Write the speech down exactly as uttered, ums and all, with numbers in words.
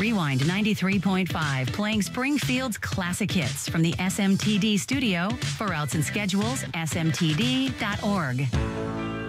Rewind ninety-three point five, playing Springfield's classic hits from the S M T D studio. For routes and schedules, S M T D dot org.